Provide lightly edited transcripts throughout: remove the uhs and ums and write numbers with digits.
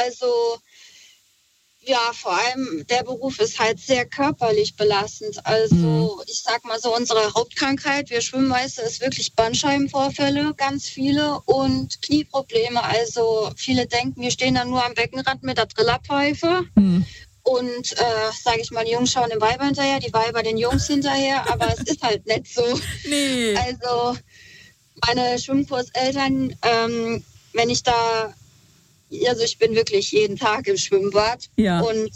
Also ja, vor allem der Beruf ist halt sehr körperlich belastend. Also ich sag mal so, unsere Hauptkrankheit, wir Schwimmmeister, ist wirklich Bandscheibenvorfälle, ganz viele und Knieprobleme. Also viele denken, wir stehen dann nur am Beckenrand mit der Trillerpfeife. Und, sage ich mal, die Jungs schauen den Weiber hinterher, die Weiber den Jungs hinterher, aber es ist halt nicht so. Nee. Also meine Schwimmkurseltern, wenn ich da, also ich bin wirklich jeden Tag im Schwimmbad und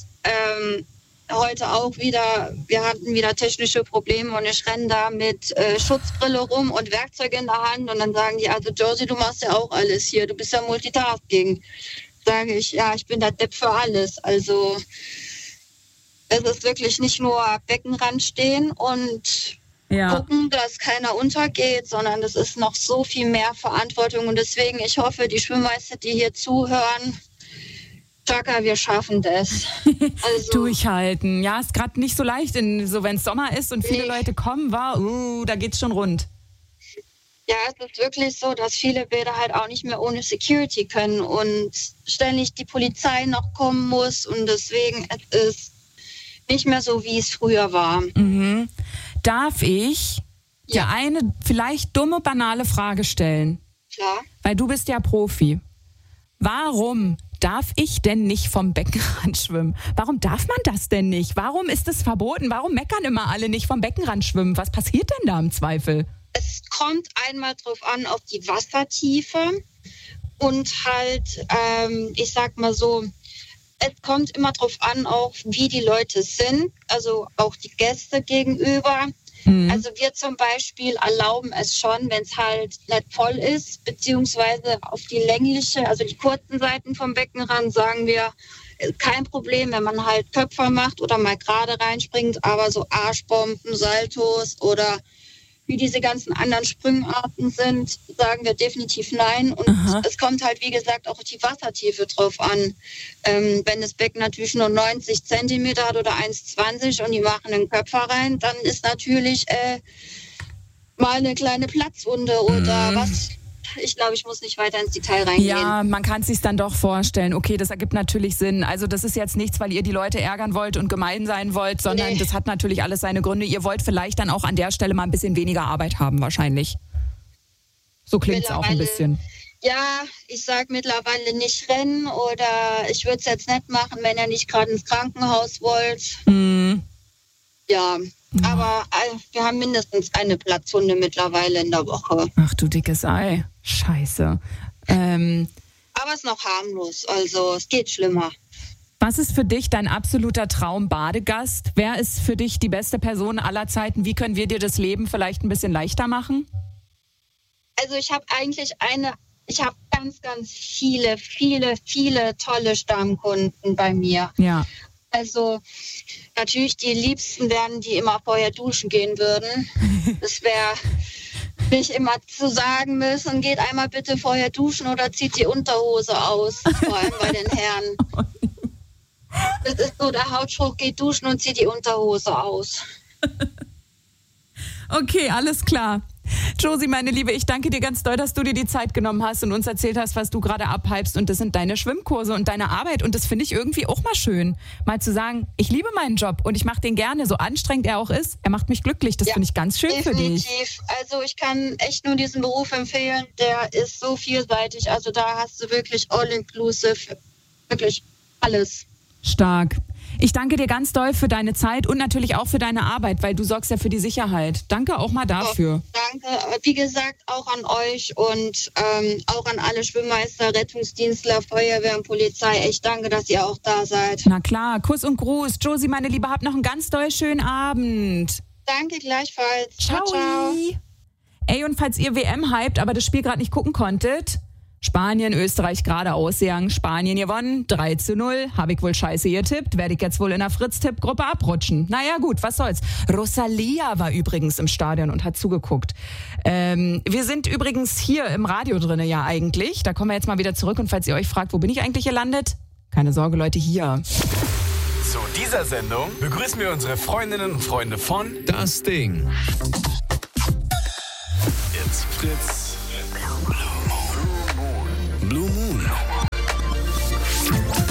heute auch wieder, wir hatten wieder technische Probleme und ich renne da mit Schutzbrille rum und Werkzeug in der Hand und dann sagen die, also Josie, du machst ja auch alles hier, du bist ja Multitasking. Sage ich, ja, ich bin der Depp für alles. Also es ist wirklich nicht nur Beckenrand stehen und gucken, dass keiner untergeht, sondern es ist noch so viel mehr Verantwortung und deswegen, ich hoffe, die Schwimmmeister, die hier zuhören, Chaka, wir schaffen das. Also, durchhalten. Ja, ist gerade nicht so leicht, so wenn es Sommer ist und viele Leute kommen, da geht's schon rund. Ja, es ist wirklich so, dass viele Bäder halt auch nicht mehr ohne Security können und ständig die Polizei noch kommen muss und deswegen es ist nicht mehr so, wie es früher war. Darf ich dir eine vielleicht dumme, banale Frage stellen? Klar. Weil du bist ja Profi. Warum darf ich denn nicht vom Beckenrand schwimmen? Warum darf man das denn nicht? Warum ist es verboten? Warum meckern immer alle nicht vom Beckenrand schwimmen? Was passiert denn da im Zweifel? Es kommt einmal drauf an, auf die Wassertiefe und halt, ich sag mal so, es kommt immer drauf an, auch wie die Leute sind, also auch die Gäste gegenüber. Also wir zum Beispiel erlauben es schon, wenn es halt nicht voll ist, beziehungsweise auf die längliche, also die kurzen Seiten vom Beckenrand sagen wir, kein Problem, wenn man halt Köpfer macht oder mal gerade reinspringt, aber so Arschbomben, Saltos oder wie diese ganzen anderen Sprüngarten sind, sagen wir definitiv nein. Und es kommt halt, wie gesagt, auch die Wassertiefe drauf an. Wenn das Becken natürlich nur 90 Zentimeter hat oder 1,20 und die machen einen Köpfer rein, dann ist natürlich mal eine kleine Platzwunde oder was. Ich glaube, ich muss nicht weiter ins Detail reingehen. Ja, man kann es sich dann doch vorstellen. Okay, das ergibt natürlich Sinn. Also das ist jetzt nichts, weil ihr die Leute ärgern wollt und gemein sein wollt, sondern das hat natürlich alles seine Gründe. Ihr wollt vielleicht dann auch an der Stelle mal ein bisschen weniger Arbeit haben wahrscheinlich. So klingt es auch ein bisschen. Ja, ich sag mittlerweile nicht rennen oder ich würde es jetzt nicht machen, wenn ihr nicht gerade ins Krankenhaus wollt. Ja, aber wir haben mindestens eine Platzwunde mittlerweile in der Woche. Ach du dickes Ei. Scheiße. Aber es ist noch harmlos, also es geht schlimmer. Was ist für dich dein absoluter Traum-Badegast? Wer ist für dich die beste Person aller Zeiten? Wie können wir dir das Leben vielleicht ein bisschen leichter machen? Also ich habe ganz, ganz viele tolle Stammkunden bei mir. Ja. Also natürlich die Liebsten wären, die immer vorher duschen gehen würden. Das wäre nicht immer zu sagen müssen, geht einmal bitte vorher duschen oder zieht die Unterhose aus, vor allem bei den Herren. Das ist so, der Hautspruch, geht duschen und zieht die Unterhose aus. Okay, alles klar. Josie, meine Liebe, ich danke dir ganz doll, dass du dir die Zeit genommen hast und uns erzählt hast, was du gerade abhypst. Und das sind deine Schwimmkurse und deine Arbeit. Und das finde ich irgendwie auch mal schön, mal zu sagen, ich liebe meinen Job und ich mache den gerne, so anstrengend er auch ist. Er macht mich glücklich. Das finde ich ganz schön definitiv. Für dich. Also ich kann echt nur diesen Beruf empfehlen. Der ist so vielseitig. Also da hast du wirklich all-inclusive, wirklich alles. Stark. Ich danke dir ganz doll für deine Zeit und natürlich auch für deine Arbeit, weil du sorgst ja für die Sicherheit. Danke auch mal dafür. Danke. Wie gesagt, auch an euch und auch an alle Schwimmmeister, Rettungsdienstler, Feuerwehr und Polizei. Echt danke, dass ihr auch da seid. Na klar, Kuss und Gruß. Josie, meine Liebe, habt noch einen ganz doll schönen Abend. Danke gleichfalls. Ciao. Ciao. Ey, und falls ihr WM hypt, aber das Spiel gerade nicht gucken konntet, Spanien, Österreich gerade ausgegangen, Spanien gewonnen, 3-0. Habe ich wohl scheiße getippt, werde ich jetzt wohl in der Fritz-Tipp-Gruppe abrutschen. Naja gut, was soll's. Rosalia war übrigens im Stadion und hat zugeguckt. Wir sind übrigens hier im Radio drinne ja eigentlich. Da kommen wir jetzt mal wieder zurück und falls ihr euch fragt, wo bin ich eigentlich gelandet? Keine Sorge, Leute, hier. Zu dieser Sendung begrüßen wir unsere Freundinnen und Freunde von Das Ding. It's Fritz. Blue Moon.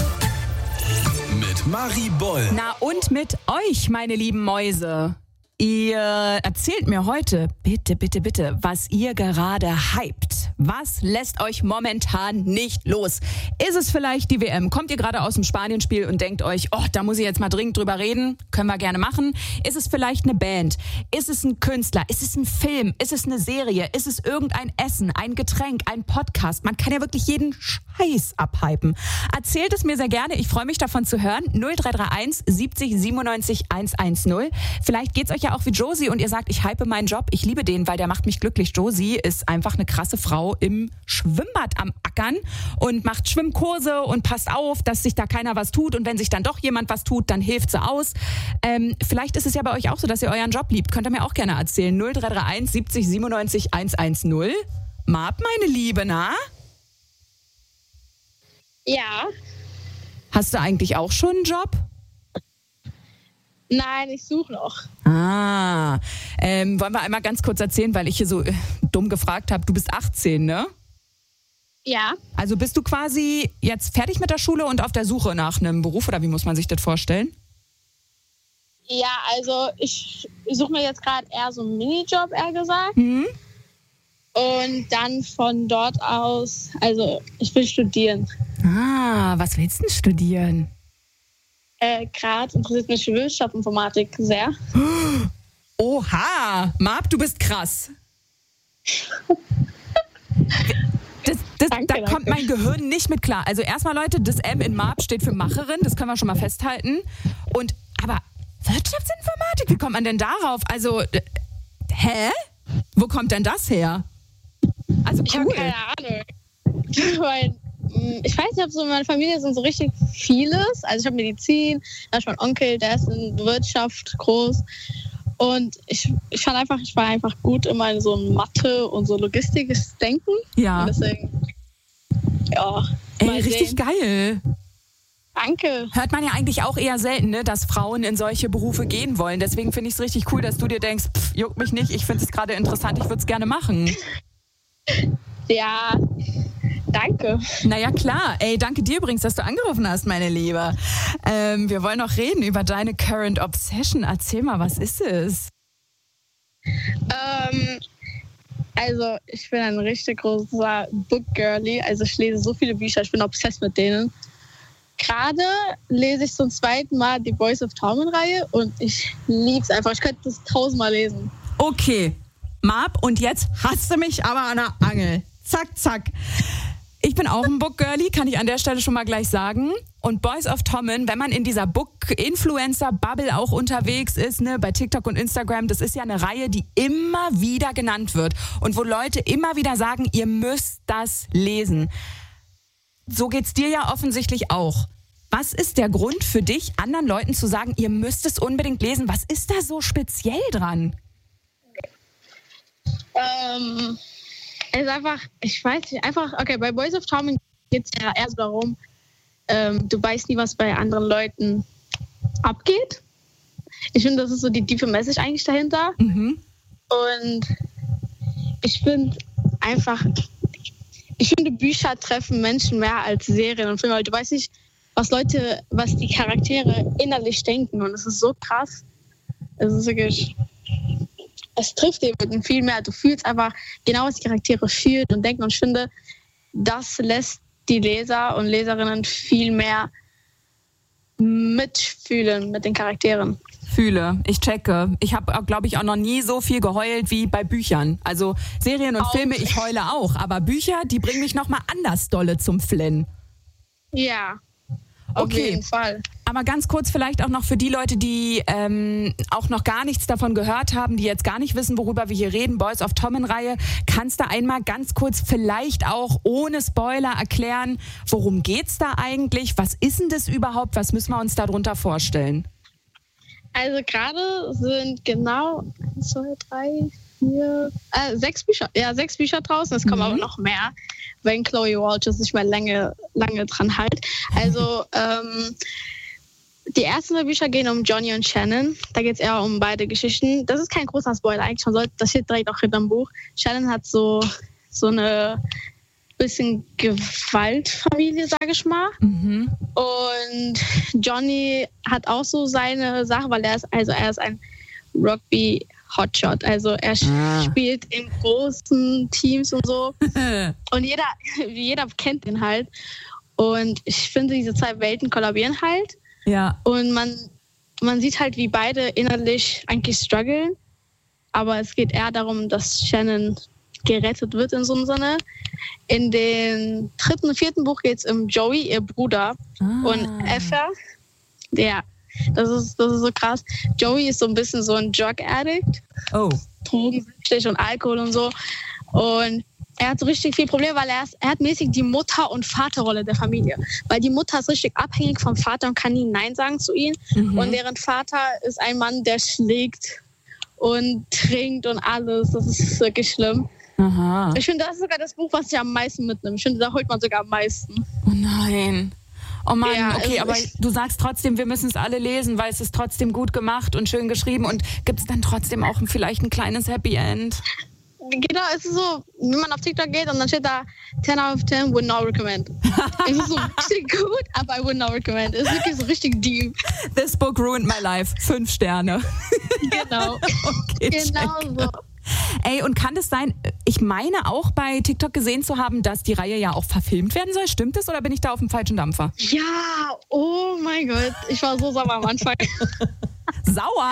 Marie Boll. Na und mit euch, meine lieben Mäuse. Ihr erzählt mir heute, bitte, was ihr gerade hypt. Was lässt euch momentan nicht los? Ist es vielleicht die WM? Kommt ihr gerade aus dem Spanien-Spiel und denkt euch, oh, da muss ich jetzt mal dringend drüber reden? Können wir gerne machen. Ist es vielleicht eine Band? Ist es ein Künstler? Ist es ein Film? Ist es eine Serie? Ist es irgendein Essen, ein Getränk, ein Podcast? Man kann ja wirklich jeden Scheiß abhypen. Erzählt es mir sehr gerne. Ich freue mich davon zu hören. 0331 70 97 110. Vielleicht geht's euch ja auch wie Josie und ihr sagt, ich hype meinen Job, ich liebe den, weil der macht mich glücklich. Josie ist einfach eine krasse Frau im Schwimmbad am Ackern und macht Schwimmkurse und passt auf, dass sich da keiner was tut und wenn sich dann doch jemand was tut, dann hilft sie aus. Vielleicht ist es ja bei euch auch so, dass ihr euren Job liebt. Könnt ihr mir auch gerne erzählen. 0331 70 97 110. Mab, meine Liebe, na? Ja. Hast du eigentlich auch schon einen Job? Nein, ich suche noch. Wollen wir einmal ganz kurz erzählen, weil ich hier so dumm gefragt habe. Du bist 18, ne? Ja. Also bist du quasi jetzt fertig mit der Schule und auf der Suche nach einem Beruf oder wie muss man sich das vorstellen? Ja, also ich suche mir jetzt gerade eher so einen Minijob, eher gesagt. Mhm. Und dann von dort aus, also ich will studieren. Was willst du denn studieren? Gerade interessiert mich Wirtschaftsinformatik sehr. Oha, Mab, du bist krass. Da kommt mein Gehirn nicht mit klar. Also erstmal, Leute, das M in Mab steht für Macherin, das können wir schon mal festhalten. Aber Wirtschaftsinformatik, wie kommt man denn darauf? Also, hä? Wo kommt denn das her? Also cool. Ich habe keine Ahnung. Weil, ich weiß nicht, ob so in meiner Familie sind so richtig vieles. Also ich habe Medizin, dann ist mein Onkel, der ist in Wirtschaft groß. Und ich war einfach gut immer in so Mathe und so logistisches Denken. Ja. Und deswegen, ja. Ey, richtig geil. Danke. Hört man ja eigentlich auch eher selten, ne, dass Frauen in solche Berufe gehen wollen. Deswegen finde ich es richtig cool, dass du dir denkst, juckt mich nicht, ich finde es gerade interessant, ich würde es gerne machen. Ja, danke. Naja, klar. Ey, danke dir übrigens, dass du angerufen hast, meine Liebe. Wir wollen noch reden über deine Current Obsession. Erzähl mal, was ist es? Also, ich bin ein richtig großer Book-Girlie. Also, ich lese so viele Bücher, ich bin obsessed mit denen. Gerade lese ich zum zweiten Mal die Boys of Tommen-Reihe und ich liebe es einfach. Ich könnte das 1000-mal lesen. Okay, Mab, und jetzt hast du mich aber an der Angel. Zack, zack. Ich bin auch ein Book-Girlie, kann ich an der Stelle schon mal gleich sagen. Und Boys of Tommen, wenn man in dieser Book-Influencer-Bubble auch unterwegs ist, ne, bei TikTok und Instagram, das ist ja eine Reihe, die immer wieder genannt wird. Und wo Leute immer wieder sagen, ihr müsst das lesen. So geht's dir ja offensichtlich auch. Was ist der Grund für dich, anderen Leuten zu sagen, ihr müsst es unbedingt lesen? Was ist da so speziell dran? Es ist einfach, ich weiß nicht, okay, bei Boys of Tommen geht es ja eher so darum, du weißt nie, was bei anderen Leuten abgeht. Ich finde, das ist so die tiefe Message eigentlich dahinter. Mhm. Und ich finde Bücher treffen Menschen mehr als Serien und Filme, weil du weißt nicht, was die Charaktere innerlich denken. Und es ist so krass. Es ist wirklich, es trifft eben viel mehr. Du fühlst einfach genau, was die Charaktere fühlen und denken. Und ich finde, das lässt die Leser und Leserinnen viel mehr mitfühlen mit den Charakteren. Fühle, ich checke. Ich habe, glaube ich, auch noch nie so viel geheult wie bei Büchern. Also Serien und Filme, ich heule auch. Aber Bücher, die bringen mich nochmal anders dolle zum Flennen. Ja, auf jeden Fall. Aber ganz kurz vielleicht auch noch für die Leute, die auch noch gar nichts davon gehört haben, die jetzt gar nicht wissen, worüber wir hier reden, Boys of Tommen-Reihe. Kannst du einmal ganz kurz vielleicht auch ohne Spoiler erklären, worum geht's da eigentlich? Was ist denn das überhaupt? Was müssen wir uns darunter vorstellen? Also gerade sind genau 1, 2, 3, 4, 6 Bücher. Ja, 6 Bücher draußen. Es kommen aber noch mehr, wenn Chloe Walters sich mal lange dran hält. Also die ersten Bücher gehen um Johnny und Shannon. Da geht es eher um beide Geschichten. Das ist kein großer Spoiler eigentlich. Das steht direkt auch hinterm Buch. Shannon hat so eine bisschen Gewaltfamilie, sage ich mal. Mhm. Und Johnny hat auch so seine Sache, weil er ist ein Rugby-Hotshot. Also er spielt in großen Teams und so. Und jeder kennt ihn halt. Und ich finde, diese zwei Welten kollabieren halt. Ja. Und man sieht halt, wie beide innerlich eigentlich strugglen. Aber es geht eher darum, dass Shannon gerettet wird in so einem Sinne. In dem 3. und 4. Buch geht es um Joey, ihr Bruder. Und Effa, das ist so krass. Joey ist so ein bisschen so ein Drug-Addict. Oh. Drogensüchtig und Alkohol und so. Und er hat so richtig viel Probleme, weil er hat mäßig die Mutter- und Vaterrolle der Familie. Weil die Mutter ist richtig abhängig vom Vater und kann nie Nein sagen zu ihm. Mhm. Und deren Vater ist ein Mann, der schlägt und trinkt und alles. Das ist wirklich schlimm. Aha. Ich finde, das ist sogar das Buch, was ich am meisten mitnehme. Ich finde, da holt man sogar am meisten. Oh nein. Oh Mann, Ja, okay, aber du sagst trotzdem, wir müssen es alle lesen, weil es ist trotzdem gut gemacht und schön geschrieben. Und gibt es dann trotzdem auch vielleicht ein kleines Happy End? Genau, es ist so, wenn man auf TikTok geht und dann steht da 10 out of 10 would not recommend. Es ist so richtig gut, aber I would not recommend. Es ist wirklich so richtig deep. This book ruined my life. 5 Sterne. Genau. Okay, Genau check. so. Ey, und kann es sein, ich meine auch bei TikTok gesehen zu haben, dass die Reihe ja auch verfilmt werden soll. Stimmt das oder bin ich da auf dem falschen Dampfer? Ja, oh mein Gott. Ich war so sauer am Anfang. Sauer?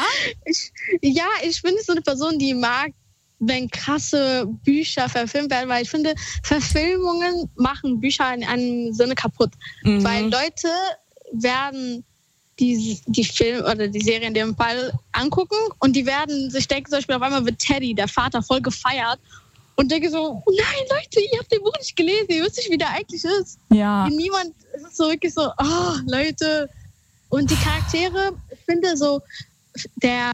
Ich bin nicht so eine Person, die mag, wenn krasse Bücher verfilmt werden, weil ich finde, Verfilmungen machen Bücher in einem Sinne kaputt. Mhm. Weil Leute werden die Filme oder die Serie in dem Fall angucken und die werden sich denken, zum Beispiel auf einmal wird Teddy, der Vater, voll gefeiert und denke so, nein Leute, ihr habt den Buch nicht gelesen, ihr wisst nicht, wie der eigentlich ist. Ja. Es ist so wirklich so, oh Leute. Und die Charaktere, ich finde so, der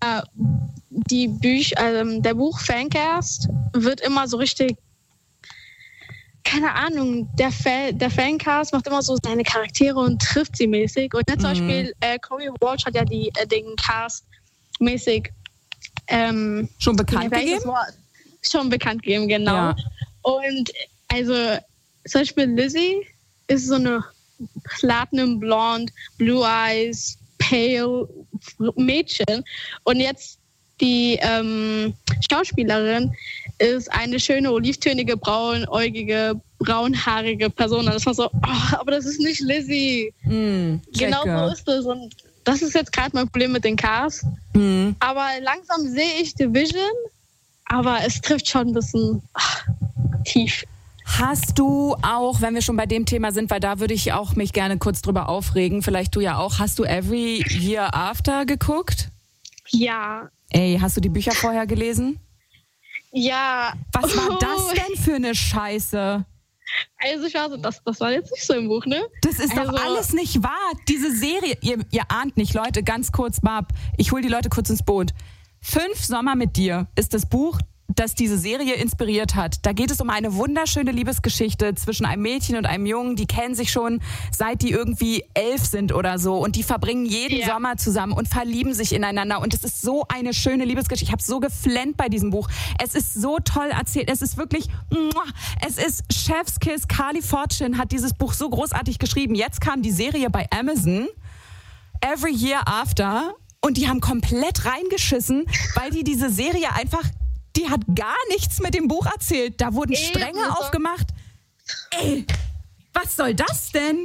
Buch-Fancast wird immer so richtig, keine Ahnung, der Fancast macht immer so seine Charaktere und trifft sie mäßig. Und jetzt zum Beispiel, Corey Walsh hat ja den Cast mäßig Schon bekannt gegeben? Schon bekannt gegeben, genau. Ja. Und also zum Beispiel Lizzie ist so eine Platinum Blonde, Blue Eyes, Pale Mädchen. Und jetzt die Schauspielerin ist eine schöne, olivtönige, braunäugige, braunhaarige Person. Und das war so, oh, aber das ist nicht Lizzie. Genau so ist es. Und das ist jetzt gerade mein Problem mit den Cars. Aber langsam sehe ich die Vision, aber es trifft schon ein bisschen tief. Hast du auch, wenn wir schon bei dem Thema sind, weil da würde ich auch mich gerne kurz drüber aufregen, vielleicht du ja auch, hast du Every Year After geguckt? Ja. Ey, hast du die Bücher vorher gelesen? Ja. Was war das denn für eine Scheiße? Also ich war so, das war jetzt nicht so im Buch, ne? Das ist doch alles nicht wahr. Diese Serie, ihr ahnt nicht, Leute, ganz kurz, Bab, ich hole die Leute kurz ins Boot. 5 Sommer mit dir ist das Buch, das diese Serie inspiriert hat. Da geht es um eine wunderschöne Liebesgeschichte zwischen einem Mädchen und einem Jungen. Die kennen sich schon, seit die irgendwie 11 sind oder so. Und die verbringen jeden Sommer zusammen und verlieben sich ineinander. Und es ist so eine schöne Liebesgeschichte. Ich habe so geflennt bei diesem Buch. Es ist so toll erzählt. Es ist wirklich, es ist Chefskiss. Carly Fortune hat dieses Buch so großartig geschrieben. Jetzt kam die Serie bei Amazon, Every Year After. Und die haben komplett reingeschissen, weil diese Serie einfach, die hat gar nichts mit dem Buch erzählt. Da wurden Stränge aufgemacht. Ey, was soll das denn?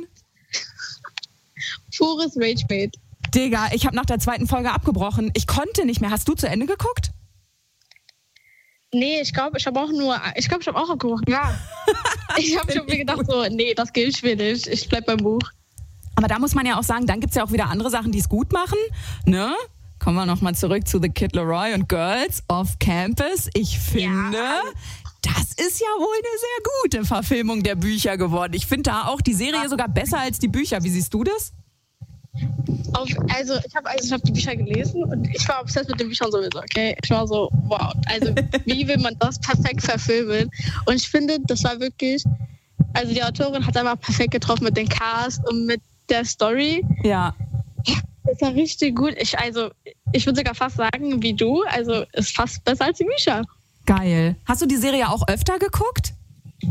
Pures Rage-Bait. Digga, ich habe nach der 2. Folge abgebrochen. Ich konnte nicht mehr. Hast du zu Ende geguckt? Nee, ich glaube, ich habe auch abgebrochen. Ja. Ich habe schon mir gedacht so, nee, das geht ich will nicht. Ich bleib beim Buch. Aber da muss man ja auch sagen, dann gibt's ja auch wieder andere Sachen, die es gut machen, ne? Kommen wir nochmal zurück zu The Kid Laroi und Girls of Campus. Ich finde, das ist ja wohl eine sehr gute Verfilmung der Bücher geworden. Ich finde da auch die Serie sogar besser als die Bücher. Wie siehst du das? Also ich habe die Bücher gelesen und ich war obsessed mit den Büchern sowieso, okay? Ich war so, wow, also wie will man das perfekt verfilmen? Und ich finde, das war wirklich, also die Autorin hat einfach perfekt getroffen mit dem Cast und mit der Story. Ja. Das war richtig gut. Ich würde sogar fast sagen, wie du, also ist fast besser als die Bücher. Geil. Hast du die Serie auch öfter geguckt?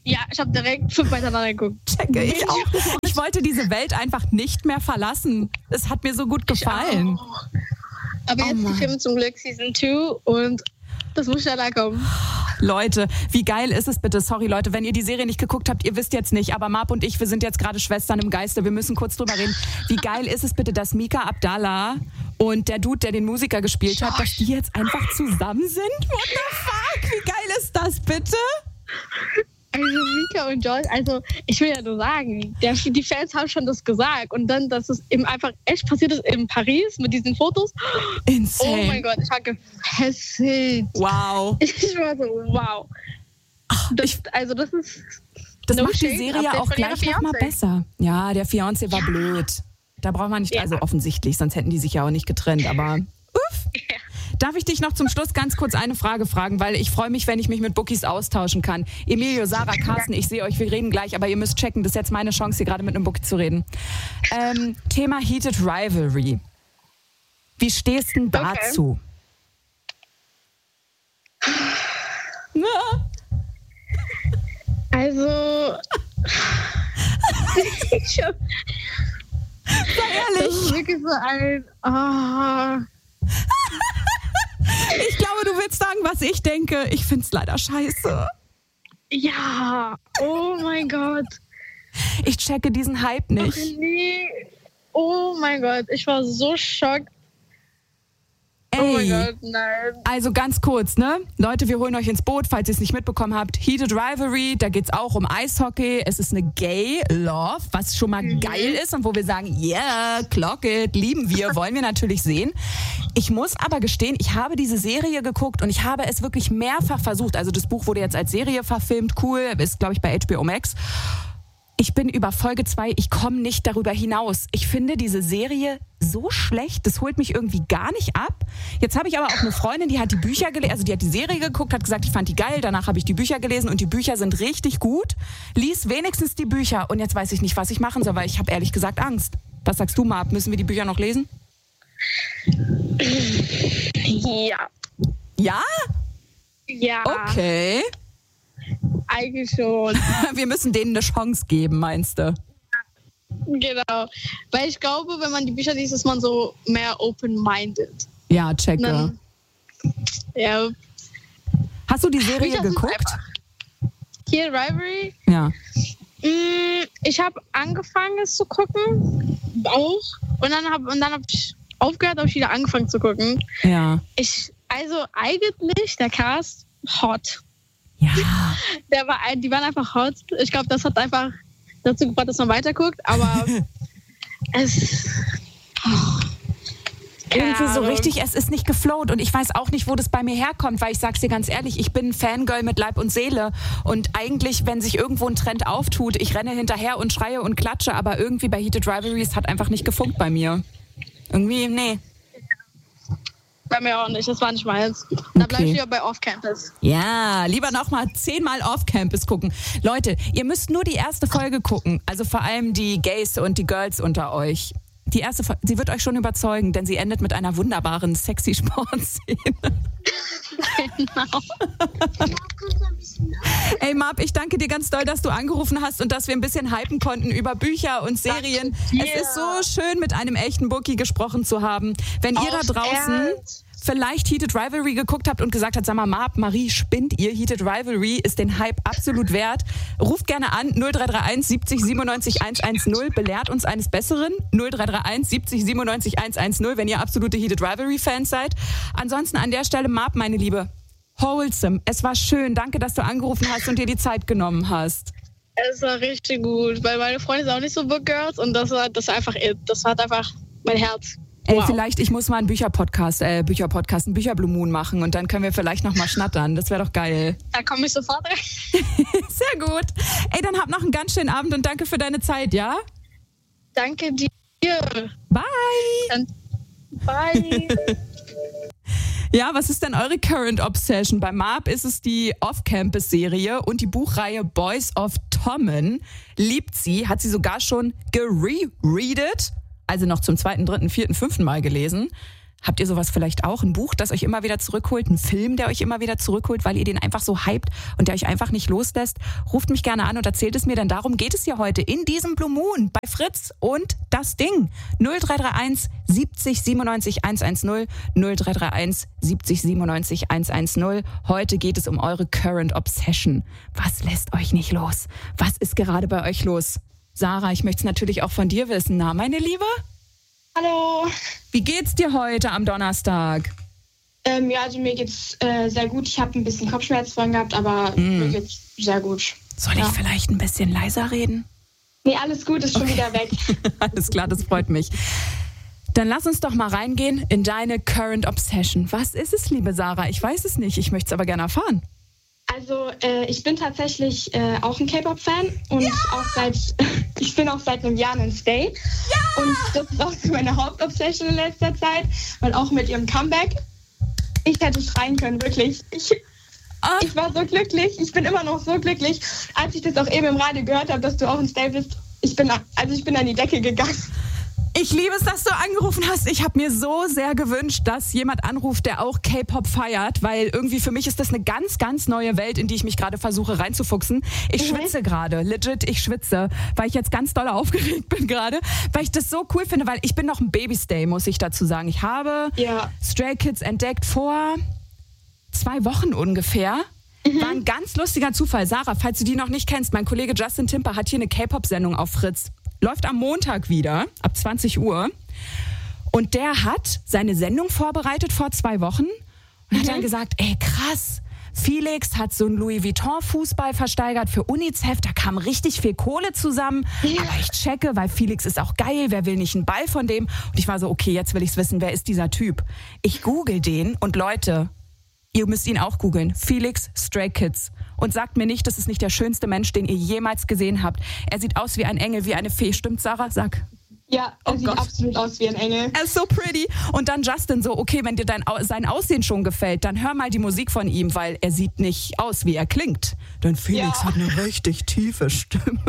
Ja, ich habe direkt 5 miteinander geguckt. Checke ich auch. Ich wollte diese Welt einfach nicht mehr verlassen. Es hat mir so gut gefallen. Aber jetzt die Filme zum Glück Season 2 und das muss schneller kommen. Leute, wie geil ist es bitte? Sorry Leute, wenn ihr die Serie nicht geguckt habt, ihr wisst jetzt nicht, aber Marp und ich, wir sind jetzt gerade Schwestern im Geiste, wir müssen kurz drüber reden. Wie geil ist es bitte, dass Mika Abdallah und der Dude, der den Musiker gespielt hat, dass die jetzt einfach zusammen sind? What the fuck? Wie geil ist das bitte? Also Mika und Josh, also ich will ja nur sagen, die Fans haben schon das gesagt und dann, dass es eben einfach echt passiert ist in Paris mit diesen Fotos. Insane. Oh mein Gott, ich war gefesselt. Wow. Ich war so, wow. Das no macht die Serie auch gleich nochmal besser. Ja, der Fiancé war blöd. Da braucht man nicht, also offensichtlich, sonst hätten die sich ja auch nicht getrennt, aber uff. Ja. Darf ich dich noch zum Schluss ganz kurz eine Frage fragen, weil ich freue mich, wenn ich mich mit Bookies austauschen kann. Emilio, Sarah, Carsten, ich sehe euch, wir reden gleich, aber ihr müsst checken, das ist jetzt meine Chance, hier gerade mit einem Bookie zu reden. Thema Heated Rivalry. Wie stehst du denn dazu? Okay. Also, sei ehrlich. Das ist wirklich so ein... Ich glaube, du willst sagen, was ich denke. Ich finde es leider scheiße. Ja, oh mein Gott. Ich checke diesen Hype nicht. Ach nee. Oh mein Gott, ich war so schockt. Oh mein Gott, nein. Also ganz kurz, ne? Leute, wir holen euch ins Boot, falls ihr es nicht mitbekommen habt. Heated Rivalry, da geht's auch um Eishockey. Es ist eine Gay Love, was schon mal geil ist und wo wir sagen, yeah, clock it, lieben wir, wollen wir natürlich sehen. Ich muss aber gestehen, ich habe diese Serie geguckt und ich habe es wirklich mehrfach versucht. Also das Buch wurde jetzt als Serie verfilmt, cool, ist glaube ich bei HBO Max. Ich bin über Folge 2, ich komme nicht darüber hinaus. Ich finde diese Serie so schlecht, das holt mich irgendwie gar nicht ab. Jetzt habe ich aber auch eine Freundin, die hat die Bücher gelesen, also die hat die Serie geguckt, hat gesagt, ich fand die geil, danach habe ich die Bücher gelesen und die Bücher sind richtig gut. Lies wenigstens die Bücher und jetzt weiß ich nicht, was ich machen soll, weil ich habe ehrlich gesagt Angst. Was sagst du, Marp? Müssen wir die Bücher noch lesen? Ja. Ja? Ja. Okay. Eigentlich schon. Wir müssen denen eine Chance geben, meinst du? Genau. Weil ich glaube, wenn man die Bücher liest, ist man so mehr open-minded. Ja, checke. Dann, ja. Hast du die Serie geguckt? Hier, Rivalry? Ja. Ich habe angefangen, es zu gucken. Auch. Und dann hab ich aufgehört, habe ich wieder angefangen zu gucken. Ja. Also eigentlich, der Cast, hot. Ja. Die waren einfach hot. Ich glaube, das hat einfach dazu gebracht, dass man weiterguckt. Aber es... Irgendwie so richtig, es ist nicht geflowt und ich weiß auch nicht, wo das bei mir herkommt, weil ich sag's dir ganz ehrlich, ich bin ein Fangirl mit Leib und Seele und eigentlich, wenn sich irgendwo ein Trend auftut, ich renne hinterher und schreie und klatsche, aber irgendwie bei Heated Rivalries hat einfach nicht gefunkt bei mir. Irgendwie, nee. Bei mir auch nicht, das war nicht meins. Da bleibe ich lieber bei Off-Campus. Ja, lieber nochmal 10-mal Off-Campus gucken. Leute, ihr müsst nur die erste Folge gucken, also vor allem die Gays und die Girls unter euch. Die erste Folge, sie wird euch schon überzeugen, denn sie endet mit einer wunderbaren, sexy Sportszene. Genau. Ey Marp, ich danke dir ganz doll, dass du angerufen hast und dass wir ein bisschen hypen konnten über Bücher und Serien. Es ist so schön, mit einem echten Bookie gesprochen zu haben. Wenn ihr da draußen vielleicht Heated Rivalry geguckt habt und gesagt habt, sag mal, Marp, Marie, spinnt ihr? Heated Rivalry ist den Hype absolut wert. Ruft gerne an, 0331 70 97 110, belehrt uns eines Besseren, 0331 70 97 110, wenn ihr absolute Heated Rivalry-Fans seid. Ansonsten an der Stelle, Marp, meine Liebe, wholesome. Es war schön. Danke, dass du angerufen hast und dir die Zeit genommen hast. Es war richtig gut, weil meine Freundin ist auch nicht so Book Girls und das hat einfach mein Herz. Ey, vielleicht, ich muss mal einen einen Bücherblue Moon machen und dann können wir vielleicht noch mal schnattern. Das wäre doch geil. Da komme ich sofort rein. Sehr gut. Ey, dann habt noch einen ganz schönen Abend und danke für deine Zeit, ja? Danke dir. Bye. Bye. Ja, was ist denn eure Current Obsession? Bei Marp ist es die Off-Campus-Serie und die Buchreihe Boys of Tommen. Liebt sie, hat sie sogar schon gerereadet, also noch zum 2., 3., 4., 5. Mal gelesen. Habt ihr sowas vielleicht auch? Ein Buch, das euch immer wieder zurückholt? Ein Film, der euch immer wieder zurückholt, weil ihr den einfach so hypt und der euch einfach nicht loslässt? Ruft mich gerne an und erzählt es mir, denn darum geht es hier heute in diesem Blue Moon bei Fritz und das Ding. 0331 70 97 110 0331 70 97 110. Heute geht es um eure Current Obsession. Was lässt euch nicht los? Was ist gerade bei euch los? Sarah, ich möchte es natürlich auch von dir wissen. Na, meine Liebe? Hallo. Wie geht's dir heute am Donnerstag? Ja, also mir geht's sehr gut. Ich habe ein bisschen Kopfschmerzen vorhin gehabt, aber mir geht's sehr gut. Soll ich vielleicht ein bisschen leiser reden? Nee, alles gut, ist schon wieder weg. Alles klar, das freut mich. Dann lass uns doch mal reingehen in deine Current Obsession. Was ist es, liebe Sarah? Ich weiß es nicht, ich möchte es aber gerne erfahren. Also ich bin tatsächlich auch ein K-Pop-Fan und ich bin auch seit einem Jahr ein Stay. Ja! Und das ist auch so meine Hauptobsession in letzter Zeit, weil auch mit ihrem Comeback, ich hätte schreien können, wirklich. Ich war so glücklich, ich bin immer noch so glücklich. Als ich das auch eben im Radio gehört habe, dass du auch ein Stay bist, ich bin an die Decke gegangen. Ich liebe es, dass du angerufen hast. Ich habe mir so sehr gewünscht, dass jemand anruft, der auch K-Pop feiert, weil irgendwie für mich ist das eine ganz, ganz neue Welt, in die ich mich gerade versuche reinzufuchsen. Ich schwitze gerade, legit, ich schwitze, weil ich jetzt ganz doll aufgeregt bin gerade, weil ich das so cool finde, weil ich bin noch ein Baby-Stay, muss ich dazu sagen. Ich habe Stray Kids entdeckt vor 2 Wochen ungefähr. War ein ganz lustiger Zufall. Sarah, falls du die noch nicht kennst, mein Kollege Justin Timper hat hier eine K-Pop-Sendung auf Fritz. Läuft am Montag wieder, ab 20 Uhr. Und der hat seine Sendung vorbereitet vor 2 Wochen und hat dann gesagt, ey krass, Felix hat so einen Louis Vuitton Fußball versteigert für UNICEF, da kam richtig viel Kohle zusammen. Ja. Aber ich checke, weil Felix ist auch geil, wer will nicht einen Ball von dem? Und ich war so, okay, jetzt will ich's wissen, wer ist dieser Typ? Ich google den und Leute, ihr müsst ihn auch googeln. Felix Stray Kids. Und sagt mir nicht, das ist nicht der schönste Mensch, den ihr jemals gesehen habt. Er sieht aus wie ein Engel, wie eine Fee. Stimmt, Sarah? Sag. Ja, er sieht absolut aus wie ein Engel. Er ist so pretty. Und dann Justin so, okay, wenn dir sein Aussehen schon gefällt, dann hör mal die Musik von ihm, weil er sieht nicht aus, wie er klingt. Denn Felix hat eine richtig tiefe Stimme.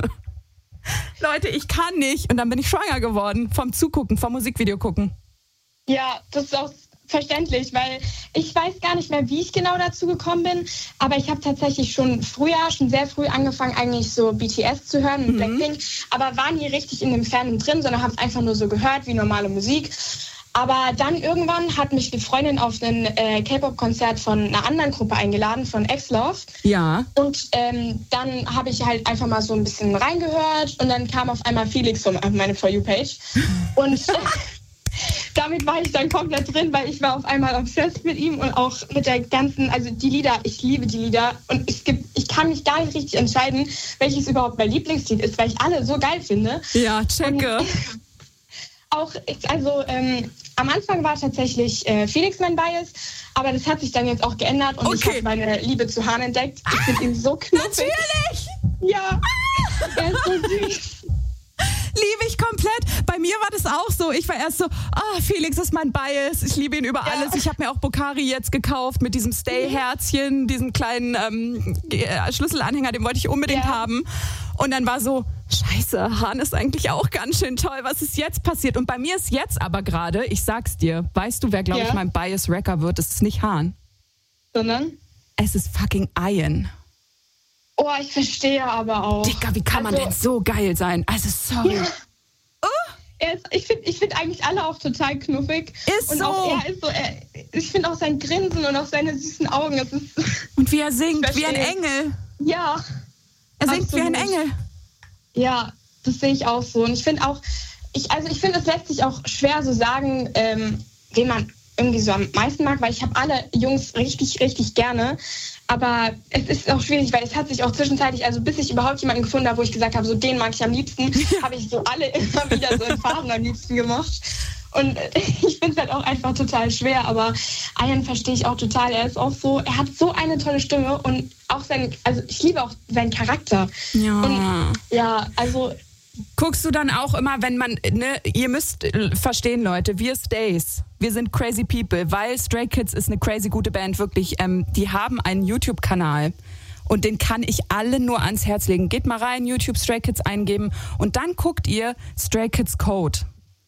Leute, ich kann nicht. Und dann bin ich schwanger geworden vom Zugucken, vom Musikvideo gucken. Ja, das ist auch verständlich, weil ich weiß gar nicht mehr, wie ich genau dazu gekommen bin, aber ich habe tatsächlich schon sehr früh angefangen, eigentlich so BTS zu hören und Blackpink, aber war nie richtig in dem Fandom drin, sondern habe es einfach nur so gehört, wie normale Musik. Aber dann irgendwann hat mich eine Freundin auf ein K-Pop-Konzert von einer anderen Gruppe eingeladen, von X-Love. Ja. Und dann habe ich halt einfach mal so ein bisschen reingehört und dann kam auf einmal Felix auf meine For You-Page. Und damit war ich dann komplett drin, weil ich war auf einmal obsessed mit ihm und auch mit der ganzen, also die Lieder, ich liebe die Lieder und ich kann mich gar nicht richtig entscheiden, welches überhaupt mein Lieblingslied ist, weil ich alle so geil finde. Ja, checke. Am Anfang war tatsächlich Felix mein Bias, aber das hat sich dann jetzt auch geändert und ich habe meine Liebe zu Han entdeckt. Ich finde ihn so knuffig. Natürlich! Ja, er ist so süß. Liebe ich komplett. Bei mir war das auch so. Ich war erst so, Felix ist mein Bias. Ich liebe ihn über alles. Ich habe mir auch Bocari jetzt gekauft mit diesem Stay-Herzchen, diesem kleinen Schlüsselanhänger, den wollte ich unbedingt haben. Und dann war so, scheiße, Han ist eigentlich auch ganz schön toll. Was ist jetzt passiert? Und bei mir ist jetzt aber gerade, ich sag's dir, weißt du, wer, glaube ich, mein Bias-Wrecker wird? Es ist nicht Han. Sondern? Es ist fucking Ian. Oh, ich verstehe aber auch. Dicker, wie kann man denn so geil sein? Also, sorry. Ja. Ich find eigentlich alle auch total knuffig. Ist und so. Auch er ist so. Ich finde auch sein Grinsen und auch seine süßen Augen. Das ist und wie er singt, wie ein Engel. Ja. Er singt wie ein Engel. Ja, das sehe ich auch so. Und ich finde auch, ich finde, es lässt sich auch schwer so sagen, wen man irgendwie so am meisten mag, weil ich habe alle Jungs richtig, richtig gerne. Aber es ist auch schwierig, weil es hat sich auch zwischenzeitlich, also bis ich überhaupt jemanden gefunden habe, wo ich gesagt habe, so den mag ich am liebsten, habe ich so alle immer wieder so in Phasen am liebsten gemacht. Und ich finde es halt auch einfach total schwer, aber Ian verstehe ich auch total. Er ist auch so, er hat so eine tolle Stimme und auch ich liebe auch seinen Charakter. Ja. Und ja, also. Guckst du dann auch immer, wenn man, ihr müsst verstehen, Leute, wir Stays, wir sind crazy people, weil Stray Kids ist eine crazy gute Band, wirklich, die haben einen YouTube-Kanal und den kann ich allen nur ans Herz legen. Geht mal rein, YouTube Stray Kids eingeben und dann guckt ihr Stray Kids Code.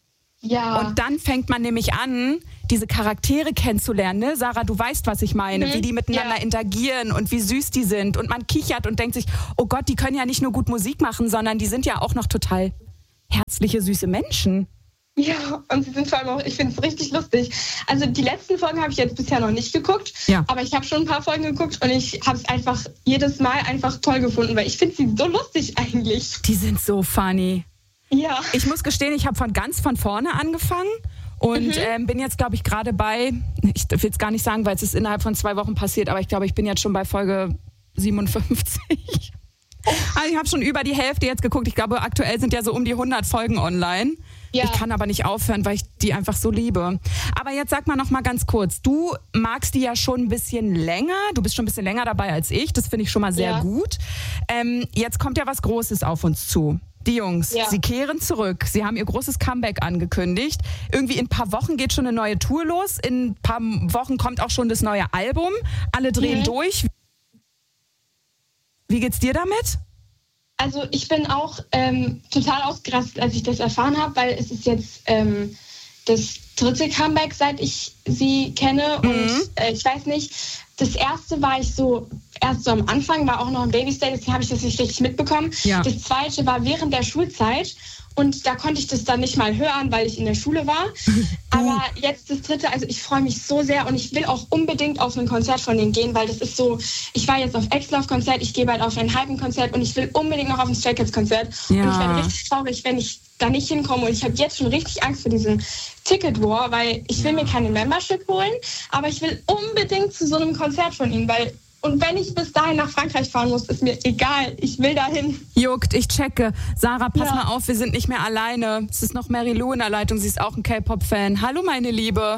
Ja. Und dann fängt man nämlich an, diese Charaktere kennenzulernen. Ne? Sarah, du weißt, was ich meine. Wie die miteinander interagieren und wie süß die sind. Und man kichert und denkt sich, oh Gott, die können ja nicht nur gut Musik machen, sondern die sind ja auch noch total herzliche, süße Menschen. Ja, und sie sind vor allem auch, ich finde es richtig lustig. Also die letzten Folgen habe ich jetzt bisher noch nicht geguckt, aber ich habe schon ein paar Folgen geguckt und ich habe es einfach jedes Mal einfach toll gefunden, weil ich finde sie so lustig eigentlich. Die sind so funny. Ja. Ich muss gestehen, ich habe von vorne angefangen und bin jetzt, glaube ich, gerade bei, ich will es gar nicht sagen, weil es ist innerhalb von 2 Wochen passiert, aber ich glaube, ich bin jetzt schon bei Folge 57. Also ich habe schon über die Hälfte jetzt geguckt. Ich glaube, aktuell sind ja so um die 100 Folgen online. Ja. Ich kann aber nicht aufhören, weil ich die einfach so liebe. Aber jetzt sag mal noch mal ganz kurz. Du magst die ja schon ein bisschen länger. Du bist schon ein bisschen länger dabei als ich. Das finde ich schon mal sehr gut. Jetzt kommt ja was Großes auf uns zu. Die Jungs, sie kehren zurück. Sie haben ihr großes Comeback angekündigt. Irgendwie in ein paar Wochen geht schon eine neue Tour los. In ein paar Wochen kommt auch schon das neue Album. Alle drehen durch. Wie geht's dir damit? Also ich bin auch total ausgerastet, als ich das erfahren habe, weil es ist jetzt das 3. Comeback, seit ich sie kenne. Und ich weiß nicht, das erste war ich so, erst so am Anfang, war auch noch ein Babystay, deswegen habe ich das nicht richtig mitbekommen. Ja. Das zweite war während der Schulzeit. Und da konnte ich das dann nicht mal hören, weil ich in der Schule war. Aber jetzt das 3., also ich freue mich so sehr und ich will auch unbedingt auf ein Konzert von denen gehen, weil das ist so, ich war jetzt auf X-Love-Konzert, ich gehe bald auf ein Hypen-Konzert und ich will unbedingt noch auf ein Stray Kids-Konzert. Ja. Und ich werde richtig traurig, wenn ich da nicht hinkomme. Und ich habe jetzt schon richtig Angst vor diesem Ticket-War, weil ich will mir keine Membership holen, aber ich will unbedingt zu so einem Konzert von ihnen, weil... Und wenn ich bis dahin nach Frankreich fahren muss, ist mir egal. Ich will dahin. Juckt, ich checke. Sarah, pass mal auf, wir sind nicht mehr alleine. Es ist noch Mary Lou in der Leitung. Sie ist auch ein K-Pop-Fan. Hallo, meine Liebe.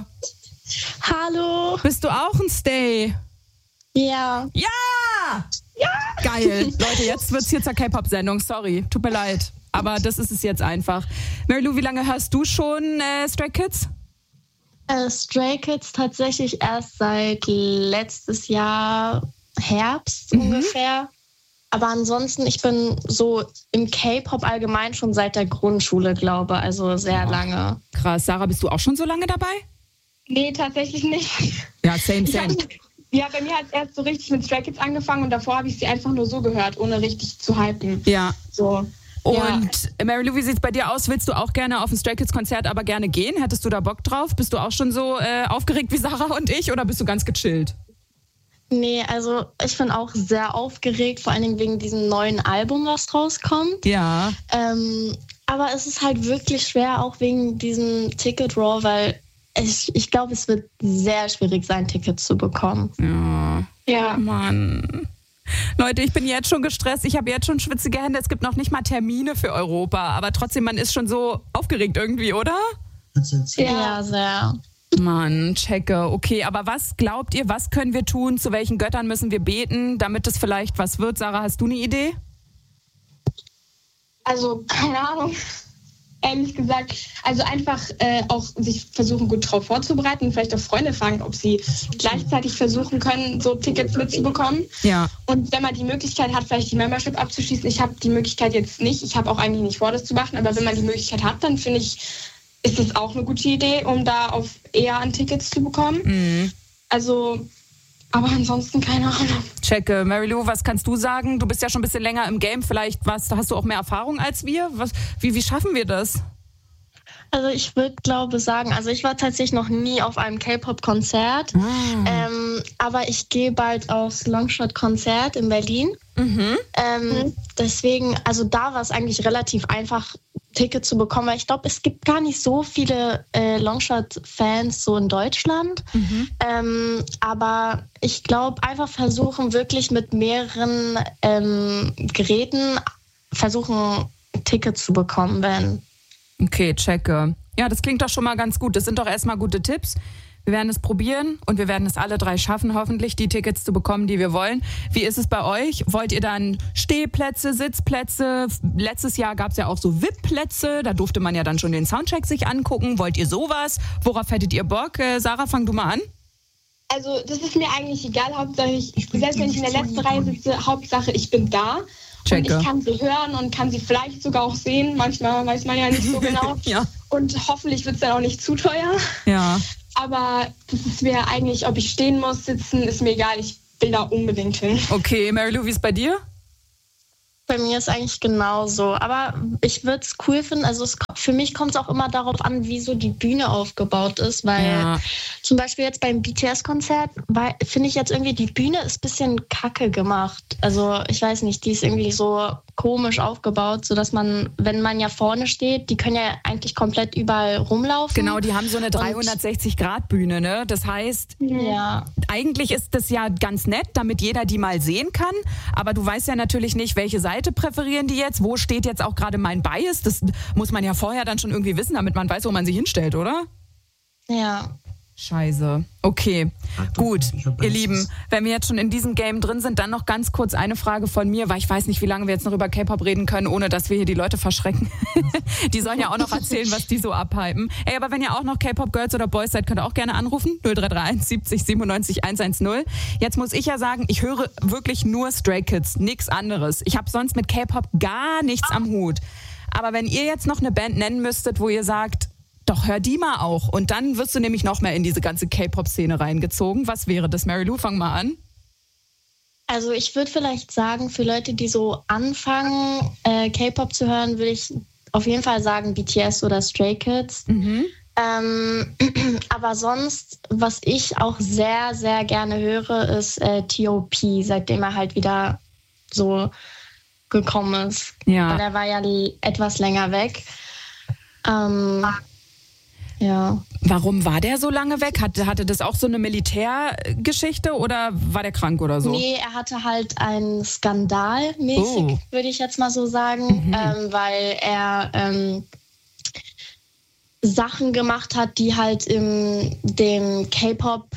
Hallo. Bist du auch ein Stay? Ja. Ja! Ja! Geil. Leute, jetzt wird's hier zur K-Pop-Sendung. Sorry, tut mir leid. Aber das ist es jetzt einfach. Mary Lou, wie lange hörst du schon Stray Kids? Stray Kids tatsächlich erst seit letztes Jahr Herbst ungefähr. Aber ansonsten, ich bin so im K-Pop allgemein schon seit der Grundschule, glaube ich. Also sehr lange. Krass. Sarah, bist du auch schon so lange dabei? Nee, tatsächlich nicht. Ja, same. Ja, bei mir hat es erst so richtig mit Stray Kids angefangen und davor habe ich sie einfach nur so gehört, ohne richtig zu hypen. Ja. So. Und Mary Lou, wie sieht es bei dir aus? Willst du auch gerne auf ein Stray Kids Konzert aber gerne gehen? Hättest du da Bock drauf? Bist du auch schon so aufgeregt wie Sarah und ich oder bist du ganz gechillt? Nee, also ich bin auch sehr aufgeregt, vor allen Dingen wegen diesem neuen Album, was rauskommt. Ja. Aber es ist halt wirklich schwer, auch wegen diesem Ticket Raw, weil ich glaube, es wird sehr schwierig sein, Tickets zu bekommen. Ja. Mann. Leute, ich bin jetzt schon gestresst, ich habe jetzt schon schwitzige Hände, es gibt noch nicht mal Termine für Europa, aber trotzdem, man ist schon so aufgeregt irgendwie, oder? Ja, sehr. Mann, checke. Okay, aber was glaubt ihr, was können wir tun, zu welchen Göttern müssen wir beten, damit es vielleicht was wird? Sarah, hast du eine Idee? Also, keine Ahnung. Ehrlich gesagt, also einfach auch sich versuchen, gut drauf vorzubereiten, vielleicht auch Freunde fragen, ob sie gleichzeitig versuchen können, so Tickets mitzubekommen. Ja. Und wenn man die Möglichkeit hat, vielleicht die Membership abzuschließen, ich habe die Möglichkeit jetzt nicht, ich habe auch eigentlich nicht vor, das zu machen, aber wenn man die Möglichkeit hat, dann finde ich, ist das auch eine gute Idee, um da auf eher an Tickets zu bekommen. Also, aber ansonsten keine Ahnung. Checke. Mary Lou, was kannst du sagen? Du bist ja schon ein bisschen länger im Game. Vielleicht hast du auch mehr Erfahrung als wir? Wie schaffen wir das? Also ich würde, glaube sagen, also ich war tatsächlich noch nie auf einem K-Pop-Konzert, aber ich gehe bald aufs Longshot-Konzert in Berlin. Deswegen, also da war es eigentlich relativ einfach, Tickets zu bekommen, weil ich glaube, es gibt gar nicht so viele Longshot-Fans so in Deutschland. Aber ich glaube, einfach versuchen, wirklich mit mehreren Geräten versuchen, Tickets zu bekommen, wenn. Okay, checke. Ja, das klingt doch schon mal ganz gut. Das sind doch erstmal gute Tipps. Wir werden es probieren und wir werden es alle 3 schaffen, hoffentlich die Tickets zu bekommen, die wir wollen. Wie ist es bei euch? Wollt ihr dann Stehplätze, Sitzplätze? Letztes Jahr gab es ja auch so VIP-Plätze. Da durfte man ja dann schon den Soundcheck sich angucken. Wollt ihr sowas? Worauf hättet ihr Bock? Sarah, fang du mal an. Also das ist mir eigentlich egal. Hauptsache, selbst wenn ich in der letzten Reihe sitze, Hauptsache ich bin da. Checke. Und ich kann sie hören und kann sie vielleicht sogar auch sehen. Manchmal weiß man ja nicht so genau. Ja. Und hoffentlich wird es dann auch nicht zu teuer. Ja. Aber das ist mir eigentlich, ob ich stehen muss, sitzen, ist mir egal. Ich will da unbedingt hin. Okay, Mary Lou, wie ist bei dir? Bei mir ist eigentlich genauso. Aber ich würde es cool finden. Also für mich kommt es auch immer darauf an, wie so die Bühne aufgebaut ist. Weil zum Beispiel jetzt beim BTS-Konzert finde ich jetzt irgendwie, die Bühne ist ein bisschen kacke gemacht. Also ich weiß nicht, die ist irgendwie so komisch aufgebaut, sodass man, wenn man ja vorne steht, die können ja eigentlich komplett überall rumlaufen. Genau, die haben so eine 360-Grad-Bühne, ne? Das heißt, eigentlich ist das ja ganz nett, damit jeder die mal sehen kann. Aber du weißt ja natürlich nicht, welche Seite präferieren die jetzt? Wo steht jetzt auch gerade mein Bias? Das muss man ja vorher dann schon irgendwie wissen, damit man weiß, wo man sich hinstellt, oder? Ja. Scheiße. Okay, gut, ihr Lieben, wenn wir jetzt schon in diesem Game drin sind, dann noch ganz kurz eine Frage von mir, weil ich weiß nicht, wie lange wir jetzt noch über K-Pop reden können, ohne dass wir hier die Leute verschrecken. Die sollen ja auch noch erzählen, was die so abhypen. Ey, aber wenn ihr auch noch K-Pop-Girls oder Boys seid, könnt ihr auch gerne anrufen. 0331 70 97 110. Jetzt muss ich ja sagen, ich höre wirklich nur Stray Kids, nichts anderes. Ich habe sonst mit K-Pop gar nichts am Hut. Aber wenn ihr jetzt noch eine Band nennen müsstet, wo ihr sagt, doch, hör die mal auch. Und dann wirst du nämlich noch mehr in diese ganze K-Pop-Szene reingezogen. Was wäre das? Mary Lou, fang mal an. Also ich würde vielleicht sagen, für Leute, die so anfangen, K-Pop zu hören, würde ich auf jeden Fall sagen BTS oder Stray Kids. Aber sonst, was ich auch sehr, sehr gerne höre, ist T.O.P., seitdem er halt wieder so gekommen ist. Ja. Und er war ja etwas länger weg. Ja. Warum war der so lange weg? Hatte das auch so eine Militärgeschichte oder war der krank oder so? Nee, er hatte halt einen Skandal mäßig, würde ich jetzt mal so sagen, weil er Sachen gemacht hat, die halt dem K-Pop,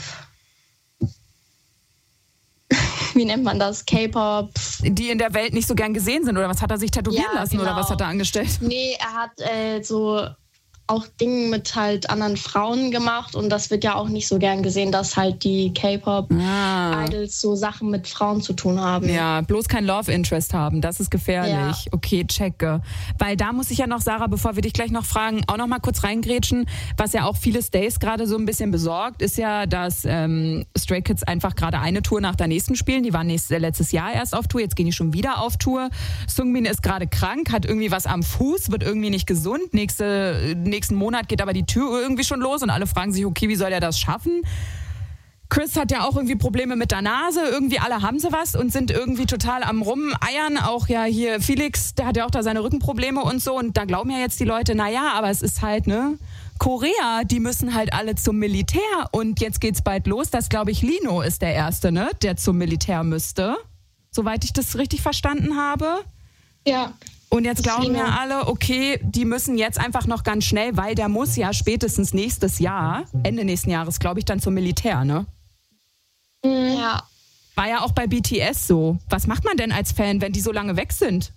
wie nennt man das, K-Pop, die in der Welt nicht so gern gesehen sind, oder was hat er sich tätowieren lassen, genau. Oder was hat er angestellt? Nee, er hat so auch Dinge mit halt anderen Frauen gemacht und das wird ja auch nicht so gern gesehen, dass halt die K-Pop-Idols so Sachen mit Frauen zu tun haben. Ja, bloß kein Love Interest haben, das ist gefährlich. Ja. Okay, checke. Weil da muss ich ja noch, Sarah, bevor wir dich gleich noch fragen, auch noch mal kurz reingrätschen, was ja auch viele Stays gerade so ein bisschen besorgt, ist ja, dass Stray Kids einfach gerade eine Tour nach der nächsten spielen. Die waren letztes Jahr erst auf Tour, jetzt gehen die schon wieder auf Tour. Sungbin ist gerade krank, hat irgendwie was am Fuß, wird irgendwie nicht gesund. Nächsten Monat geht aber die Tür irgendwie schon los und alle fragen sich, okay, wie soll der das schaffen? Chris hat ja auch irgendwie Probleme mit der Nase, irgendwie alle haben sie was und sind irgendwie total am Rumeiern. Auch ja hier Felix, der hat ja auch da seine Rückenprobleme und so und da glauben ja jetzt die Leute, naja, aber es ist halt, ne, Korea, die müssen halt alle zum Militär und jetzt geht's bald los. Das, glaube ich, Lino ist der Erste, ne, der zum Militär müsste, soweit ich das richtig verstanden habe. Ja. Und jetzt glauben ja alle, okay, die müssen jetzt einfach noch ganz schnell, weil der muss ja spätestens nächstes Jahr, Ende nächsten Jahres, glaube ich, dann zum Militär, ne? Ja. War ja auch bei BTS so. Was macht man denn als Fan, wenn die so lange weg sind?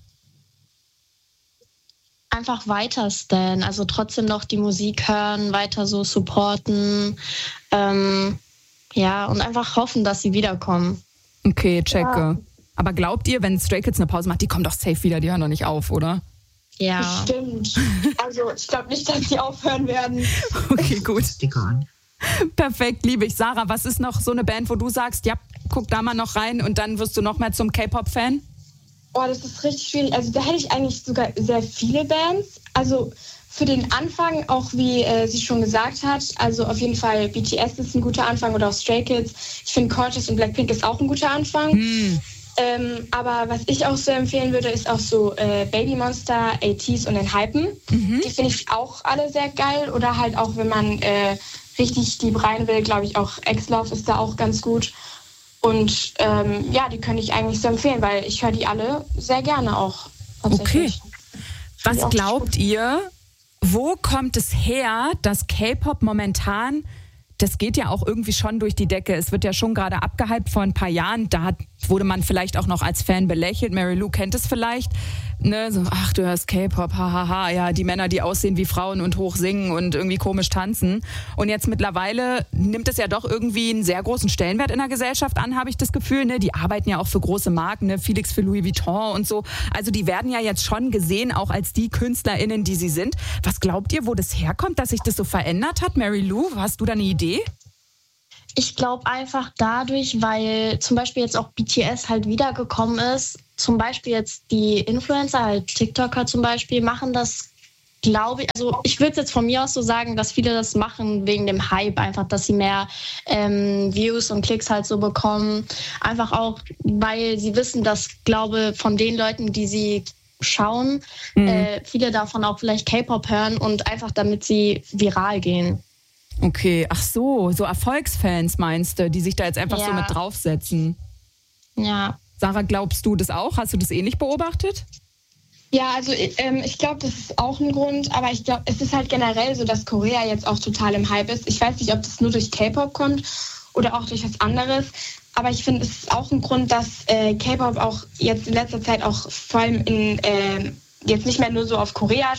Einfach weiter stan, also trotzdem noch die Musik hören, weiter so supporten, ja, und einfach hoffen, dass sie wiederkommen. Okay, checke. Ja. Aber glaubt ihr, wenn Stray Kids eine Pause macht, die kommen doch safe wieder, die hören doch nicht auf, oder? Ja. Stimmt. Also ich glaube nicht, dass die aufhören werden. Okay, gut. Perfekt, liebe ich. Sarah, was ist noch so eine Band, wo du sagst, ja, guck da mal noch rein und dann wirst du noch mehr zum K-Pop-Fan? Oh, das ist richtig schwierig. Also da hätte ich eigentlich sogar sehr viele Bands. Also für den Anfang, auch wie sie schon gesagt hat, also auf jeden Fall BTS ist ein guter Anfang oder auch Stray Kids. Ich finde Gorgeous und Blackpink ist auch ein guter Anfang. Aber was ich auch so empfehlen würde, ist auch so Baby Monster, ATEEZ und Enhypen. Die finde ich auch alle sehr geil. Oder halt auch, wenn man richtig deep rein will, glaube ich auch X-Love ist da auch ganz gut. Und ja, die könnte ich eigentlich so empfehlen, weil ich höre die alle sehr gerne auch. Okay. Was glaubt ihr, wo kommt es her, dass K-Pop momentan, das geht ja auch irgendwie schon durch die Decke. Es wird ja schon gerade abgehypt vor ein paar Jahren. Da hat wurde man vielleicht auch noch als Fan belächelt. Mary Lou kennt es vielleicht. Ne? So, ach, du hörst K-Pop, hahaha. Ja, die Männer, die aussehen wie Frauen und hoch singen und irgendwie komisch tanzen. Und jetzt mittlerweile nimmt es ja doch irgendwie einen sehr großen Stellenwert in der Gesellschaft an, habe ich das Gefühl. Ne? Die arbeiten ja auch für große Marken, ne? Felix für Louis Vuitton und so. Also die werden ja jetzt schon gesehen, auch als die KünstlerInnen, die sie sind. Was glaubt ihr, wo das herkommt, dass sich das so verändert hat? Mary Lou, hast du da eine Idee? Ich glaube einfach dadurch, weil zum Beispiel jetzt auch BTS halt wiedergekommen ist. Zum Beispiel jetzt die Influencer, halt TikToker zum Beispiel, machen das, glaube ich, also ich würde jetzt von mir aus so sagen, dass viele das machen wegen dem Hype einfach, dass sie mehr Views und Klicks halt so bekommen. Einfach auch, weil sie wissen, dass, glaube von den Leuten, die sie schauen, viele davon auch vielleicht K-Pop hören und einfach damit sie viral gehen. Okay, ach so Erfolgsfans meinst du, die sich da jetzt einfach so mit draufsetzen? Ja. Sarah, glaubst du das auch? Hast du das ähnlich beobachtet? Ja, also ich glaube, das ist auch ein Grund, aber ich glaube, es ist halt generell so, dass Korea jetzt auch total im Hype ist. Ich weiß nicht, ob das nur durch K-Pop kommt oder auch durch was anderes, aber ich finde, es ist auch ein Grund, dass K-Pop auch jetzt in letzter Zeit auch vor allem jetzt nicht mehr nur so auf Korea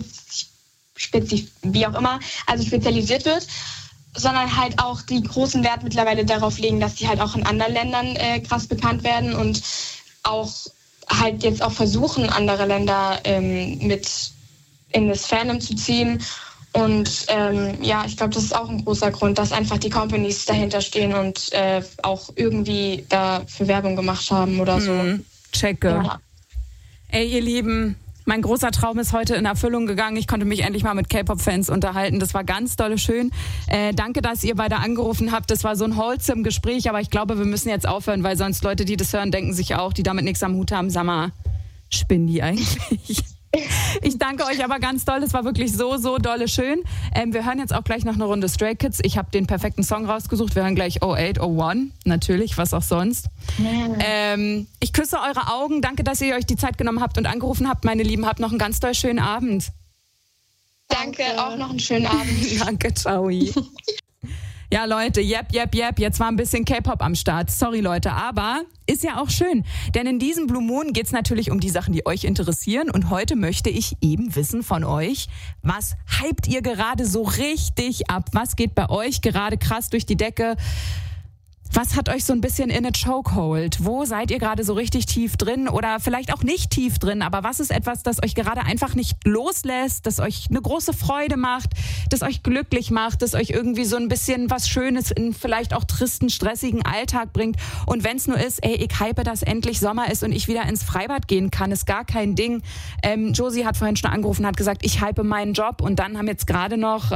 spezialisiert wird, sondern halt auch die großen Wert mittlerweile darauf legen, dass sie halt auch in anderen Ländern krass bekannt werden und auch halt jetzt auch versuchen, andere Länder mit in das Fandom zu ziehen. Und ich glaube, das ist auch ein großer Grund, dass einfach die Companies dahinter stehen und auch irgendwie dafür Werbung gemacht haben oder so. Checke. Ja. Ey, ihr Lieben, mein großer Traum ist heute in Erfüllung gegangen. Ich konnte mich endlich mal mit K-Pop-Fans unterhalten. Das war ganz dolle schön. Danke, dass ihr beide angerufen habt. Das war so ein wholesome Gespräch, aber ich glaube, wir müssen jetzt aufhören, weil sonst Leute, die das hören, denken sich auch, die damit nichts am Hut haben, sag mal, spinnen die eigentlich? Ich danke euch aber ganz doll. Es war wirklich so dolle schön. Wir hören jetzt auch gleich noch eine Runde Stray Kids. Ich habe den perfekten Song rausgesucht. Wir hören gleich 08, 01. Natürlich, was auch sonst. Ich küsse eure Augen. Danke, dass ihr euch die Zeit genommen habt und angerufen habt. Meine Lieben, habt noch einen ganz doll schönen Abend. Danke, auch noch einen schönen Abend. Danke, ciao. Ja, Leute, yep, jetzt war ein bisschen K-Pop am Start. Sorry, Leute, aber ist ja auch schön. Denn in diesem Blue Moon geht's natürlich um die Sachen, die euch interessieren. Und heute möchte ich eben wissen von euch, was hypt ihr gerade so richtig ab? Was geht bei euch gerade krass durch die Decke? Was hat euch so ein bisschen in a chokehold? Wo seid ihr gerade so richtig tief drin oder vielleicht auch nicht tief drin? Aber was ist etwas, das euch gerade einfach nicht loslässt, das euch eine große Freude macht, das euch glücklich macht, das euch irgendwie so ein bisschen was Schönes in vielleicht auch tristen, stressigen Alltag bringt? Und wenn es nur ist, ey, ich hype, dass endlich Sommer ist und ich wieder ins Freibad gehen kann, ist gar kein Ding. Josie hat vorhin schon angerufen, hat gesagt, ich hype meinen Job und dann haben jetzt gerade noch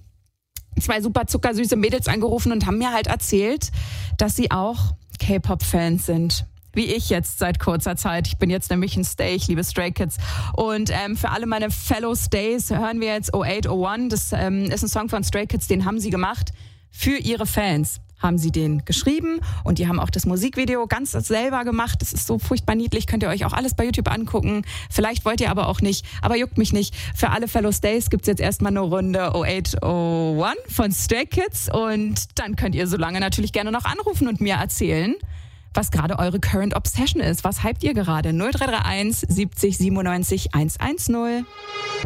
2 super zuckersüße Mädels angerufen und haben mir halt erzählt, dass sie auch K-Pop-Fans sind. Wie ich jetzt seit kurzer Zeit. Ich bin jetzt nämlich ein Stay, ich liebe Stray Kids. Und für alle meine Fellow Stays hören wir jetzt 08, 01. Das ist ein Song von Stray Kids, den haben sie gemacht für ihre Fans. Haben sie den geschrieben und die haben auch das Musikvideo ganz selber gemacht. Das ist so furchtbar niedlich, könnt ihr euch auch alles bei YouTube angucken. Vielleicht wollt ihr aber auch nicht, aber juckt mich nicht. Für alle Fellow Stays gibt's jetzt erstmal eine Runde 08, 01 von Stray Kids und dann könnt ihr so lange natürlich gerne noch anrufen und mir erzählen, was gerade eure Current Obsession ist. Was hypt ihr gerade? 0331 70 97 110.